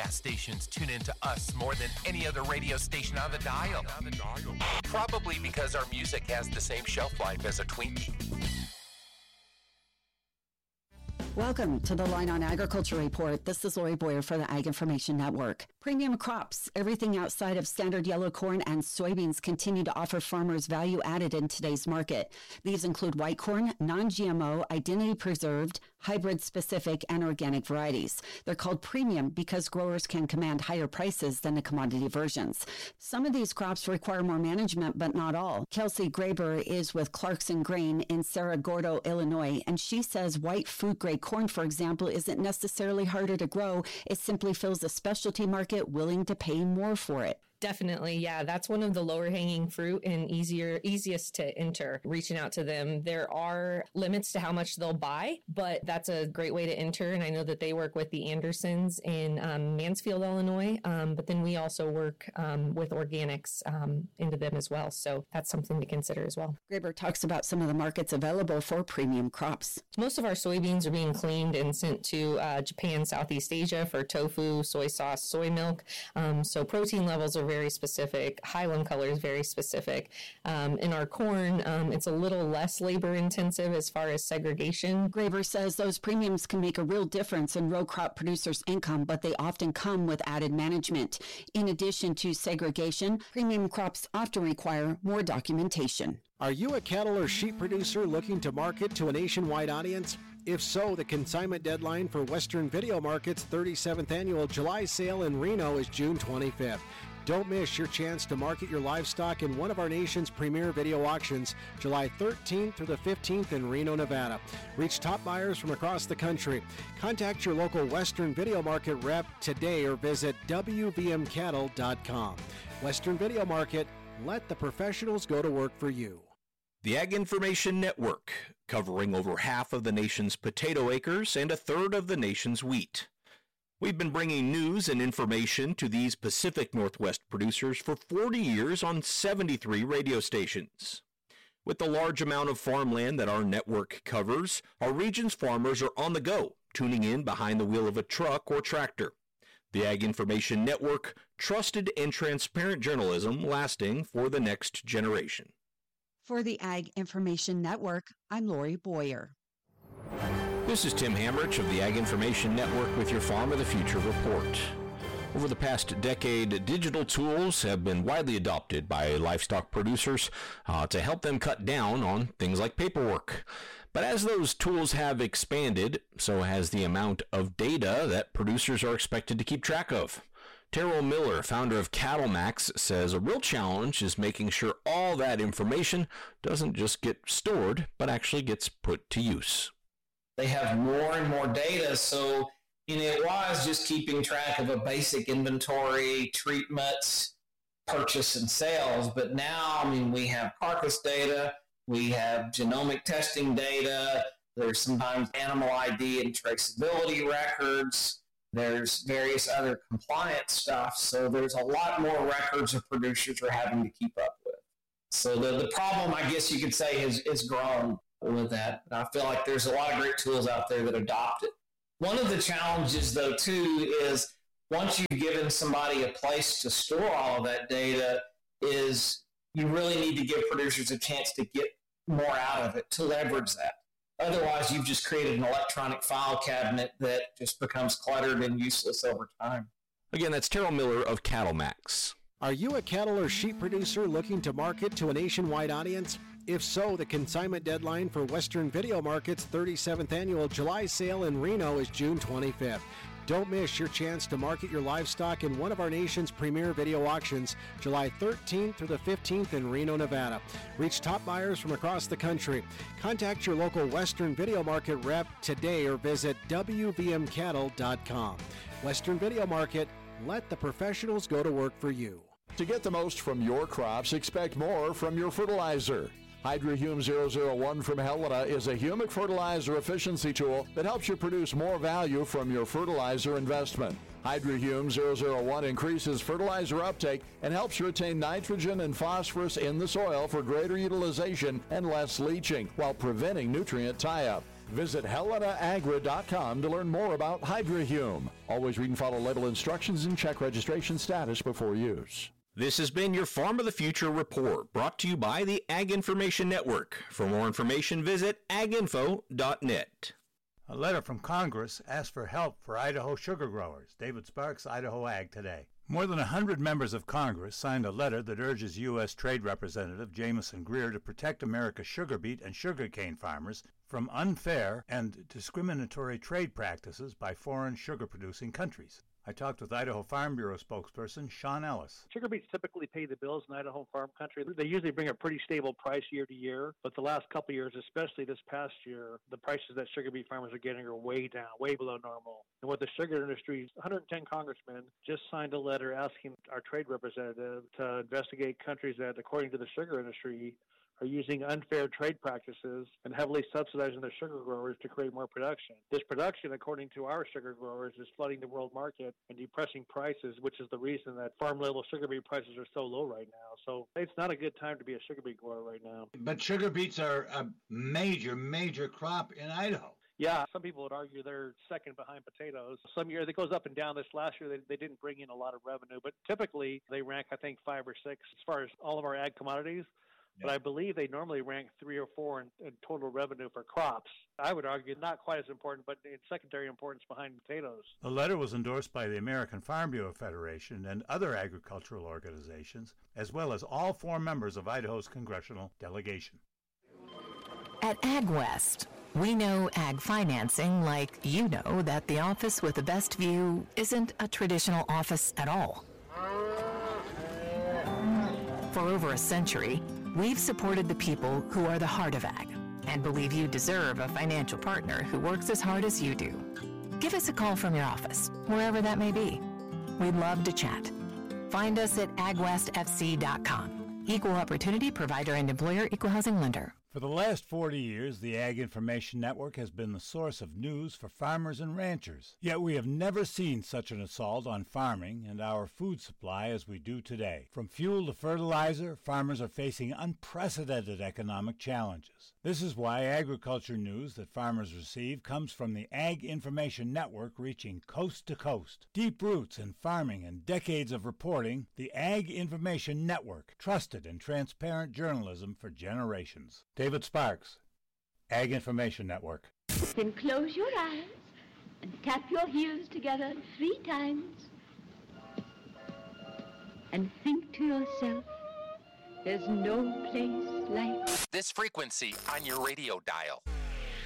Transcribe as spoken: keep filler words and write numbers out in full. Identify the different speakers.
Speaker 1: gas stations tune into us more than any other radio station on the dial. Probably because our music has the same shelf life as a Twinkie.
Speaker 2: Welcome to the Line on Agriculture Report. This is Lori Boyer for the Ag Information Network. Premium crops, everything outside of standard yellow corn and soybeans, continue to offer farmers value added in today's market. These include white corn, non-G M O, identity preserved, hybrid specific, and organic varieties. They're called premium because growers can command higher prices than the commodity versions. Some of these crops require more management, but not all. Kelsey Graber is with Clarkson Grain in Cerro Gordo, Illinois, and she says white food grade corn, for example, isn't necessarily harder to grow. It simply fills a specialty market willing to pay more for it.
Speaker 3: Definitely. Yeah, that's one of the lower hanging fruit and easier, easiest to enter, reaching out to them. There are limits to how much they'll buy, but that's a great way to enter. And I know that they work with the Andersons in um, Mansfield, Illinois. Um, but then we also work um, with organics um, into them as well. So that's something to consider as well.
Speaker 2: Graber talks about some of the markets available for premium crops.
Speaker 3: Most of our soybeans are being cleaned and sent to uh, Japan, Southeast Asia for tofu, soy sauce, soy milk. Um, so protein levels are very specific. Highland color is very specific. Um, in our corn, um, it's a little less labor intensive as far as segregation.
Speaker 2: Graber says those premiums can make a real difference in row crop producers' income, but they often come with added management. In addition to segregation, premium crops often require more documentation.
Speaker 4: Are you a cattle or sheep producer looking to market to a nationwide audience? If so, the consignment deadline for Western Video Market's thirty-seventh annual July sale in Reno is June twenty-fifth. Don't miss your chance to market your livestock in one of our nation's premier video auctions, July thirteenth through the fifteenth in Reno, Nevada. Reach top buyers from across the country. Contact your local Western Video Market rep today or visit w v m cattle dot com. Western Video Market, let the professionals go to work for you.
Speaker 5: The Ag Information Network, covering over half of the nation's potato acres and a third of the nation's wheat. We've been bringing news and information to these Pacific Northwest producers for forty years on seventy-three radio stations. With the large amount of farmland that our network covers, our region's farmers are on the go, tuning in behind the wheel of a truck or tractor. The Ag Information Network, trusted and transparent journalism lasting for the next generation.
Speaker 2: For the Ag Information Network, I'm Lori Boyer.
Speaker 5: This is Tim Hamrich of the Ag Information Network with your Farm of the Future report. Over the past decade, digital tools have been widely adopted by livestock producers uh, to help them cut down on things like paperwork. But as those tools have expanded, so has the amount of data that producers are expected to keep track of. Terrell Miller, founder of CattleMax, says a real challenge is making sure all that information doesn't just get stored, but actually gets put to use.
Speaker 6: They have more and more data, so you know, it was just keeping track of a basic inventory, treatments, purchase, and sales. But now, I mean, we have carcass data, we have genomic testing data, there's sometimes animal I D and traceability records. There's various other compliance stuff, so there's a lot more records that producers are having to keep up with. So the, the problem, I guess you could say, is, is grown with that. And I feel like there's a lot of great tools out there that adopt it. One of the challenges, though, too, is once you've given somebody a place to store all of that data, is you really need to give producers a chance to get more out of it, to leverage that. Otherwise, you've just created an electronic file cabinet that just becomes cluttered and useless over time.
Speaker 5: Again, that's Terrell Miller of CattleMax.
Speaker 4: Are you a cattle or sheep producer looking to market to a nationwide audience? If so, the consignment deadline for Western Video Market's thirty-seventh annual July sale in Reno is June twenty-fifth. Don't miss your chance to market your livestock in one of our nation's premier video auctions, July thirteenth through the fifteenth in Reno, Nevada. Reach top buyers from across the country. Contact your local Western Video Market rep today or visit w v m cattle dot com. Western Video Market, let the professionals go to work for you.
Speaker 7: To get the most from your crops, expect more from your fertilizer. HydroHume zero zero one from Helena is a humic fertilizer efficiency tool that helps you produce more value from your fertilizer investment. HydroHume zero zero one increases fertilizer uptake and helps you retain nitrogen and phosphorus in the soil for greater utilization and less leaching while preventing nutrient tie-up. Visit helena agra dot com to learn more about HydroHume. Always read and follow label instructions and check registration status before use.
Speaker 5: This has been your Farm of the Future report, brought to you by the Ag Information Network. For more information, visit ag info dot net.
Speaker 8: A letter from Congress asked for help for Idaho sugar growers. David Sparks, Idaho Ag Today. More than one hundred members of Congress signed a letter that urges U S Trade Representative Jamison Greer to protect America's sugar beet and sugarcane farmers from unfair and discriminatory trade practices by foreign sugar-producing countries. I talked with Idaho Farm Bureau spokesperson Sean Ellis.
Speaker 9: Sugar beets typically pay the bills in Idaho farm country. They usually bring a pretty stable price year to year, but the last couple of years, especially this past year, the prices that sugar beet farmers are getting are way down, way below normal. And with the sugar industry, one hundred ten congressmen just signed a letter asking our trade representative to investigate countries that, according to the sugar industry, are using unfair trade practices and heavily subsidizing their sugar growers to create more production. This production, according to our sugar growers, is flooding the world market and depressing prices, which is the reason that farm level sugar beet prices are so low right now. So it's not a good time to be a sugar beet grower right now.
Speaker 10: But sugar beets are a major, major crop in Idaho.
Speaker 9: Yeah, some people would argue they're second behind potatoes. Some years it goes up and down. This last year, they, they didn't bring in a lot of revenue, but typically they rank, I think, five or six as far as all of our ag commodities. But I believe they normally rank three or four in, in total revenue for crops. I would argue not quite as important, but in secondary importance behind potatoes.
Speaker 8: The letter was endorsed by the American Farm Bureau Federation and other agricultural organizations, as well as all four members of Idaho's congressional delegation.
Speaker 11: At AgWest, we know ag financing like you know that the office with the best view isn't a traditional office at all. For over a century, we've supported the people who are the heart of ag and believe you deserve a financial partner who works as hard as you do. Give us a call from your office, wherever that may be. We'd love to chat. Find us at ag west f c dot com. Equal Opportunity Provider and Employer Equal Housing Lender.
Speaker 8: For the last forty years, the Ag Information Network has been the source of news for farmers and ranchers. Yet we have never seen such an assault on farming and our food supply as we do today. From fuel to fertilizer, farmers are facing unprecedented economic challenges. This is why agriculture news that farmers receive comes from the Ag Information Network, reaching coast to coast. Deep roots in farming and decades of reporting, the Ag Information Network, trusted and transparent journalism for generations. David Sparks, Ag Information Network.
Speaker 12: Then close your eyes and tap your heels together three times and think to yourself, there's no place like
Speaker 1: this frequency on your radio dial.